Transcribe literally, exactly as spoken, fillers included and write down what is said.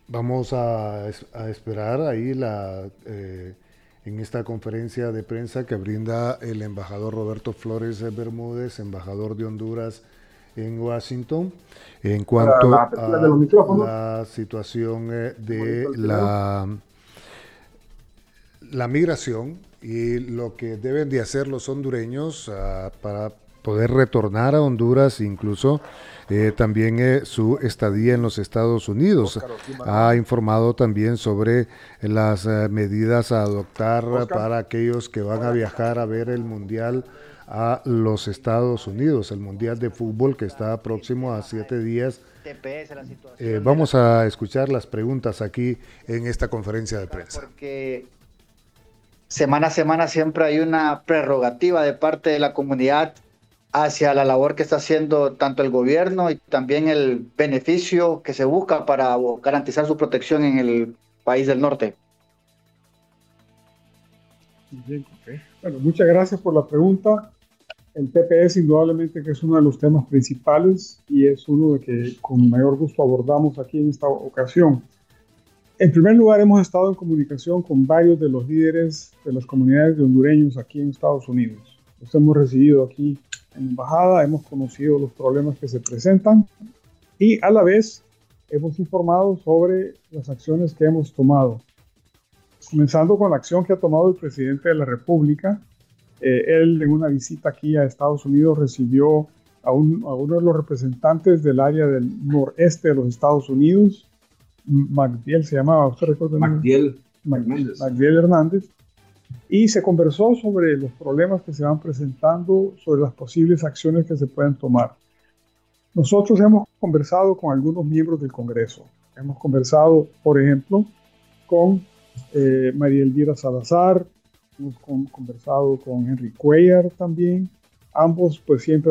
Vamos a, es- a esperar ahí la, eh, en esta conferencia de prensa que brinda el embajador Roberto Flores Bermúdez, embajador de Honduras en Washington, en Para las cuanto aperturas de a los micrófonos, la situación eh, se molesta de el primero. la, la migración y lo que deben de hacer los hondureños uh, para poder retornar a Honduras, incluso eh, también eh, su estadía en los Estados Unidos. Oscar Oquima Ha Hernández. informado también sobre las uh, medidas a adoptar Oscar, para aquellos que van a hola, ¿qué tal? viajar a ver el Mundial a los Estados Unidos, el Mundial de Fútbol que está El próximo a tema siete del días. T P S, la Eh, situación de la vamos a escuchar las comunicación preguntas aquí en esta conferencia de pública, prensa. porque semana a semana siempre hay una prerrogativa de parte de la comunidad hacia la labor que está haciendo tanto el gobierno y también el beneficio que se busca para garantizar su protección en el país del norte. Bien, ok. Bueno, muchas gracias por la pregunta. El T P S indudablemente que es uno de los temas principales y es uno de que con mayor gusto abordamos aquí en esta ocasión. En primer lugar, hemos estado en comunicación con varios de los líderes de las comunidades de hondureños aquí en Estados Unidos. Los hemos recibido aquí en la embajada, hemos conocido los problemas que se presentan y a la vez hemos informado sobre las acciones que hemos tomado. Comenzando con la acción que ha tomado el presidente de la República. Eh, él en una visita aquí a Estados Unidos recibió a, un, a uno de los representantes del área del noreste de los Estados Unidos, Magdiel se llamaba, ¿usted recuerda? Magdiel Hernández. Magdiel Hernández. Y se conversó sobre los problemas que se van presentando, sobre las posibles acciones que se pueden tomar. Nosotros hemos conversado con algunos miembros del Congreso. Hemos conversado, por ejemplo, con eh, María Elvira Salazar, hemos con, conversado con Henry Cuellar también. Ambos pues siempre